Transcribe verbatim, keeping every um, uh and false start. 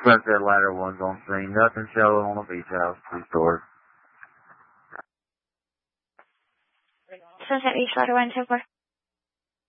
Sunset Ladder one's on scene. Nothing showing on the beach house. Please door. Sunset Beach Ladder one, ten four.